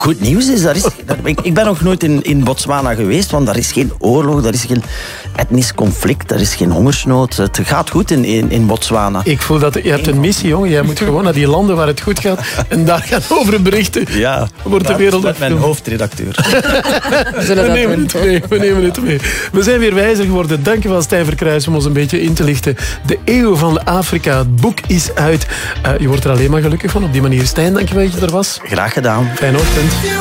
Goed nieuws is, ik ben nog nooit in Botswana geweest, want daar is geen oorlog, daar is geen etnisch conflict, daar is geen hongersnood. Het gaat goed in Botswana. Ik voel dat je hebt een missie, jongen. Jij moet gewoon naar die landen waar het goed gaat en daar gaan over berichten. Ja, wordt de wereld met mijn hoofdredacteur. We nemen het mee. We zijn weer wijzer geworden. Dankjewel Stijn Verkruijs om ons een beetje in te lichten. De eeuw van Afrika. Het boek is uit. Je wordt er alleen maar gelukkig van op die manier. Stijn, dankjewel dat je er was. Graag gedaan. Fijne ochtend.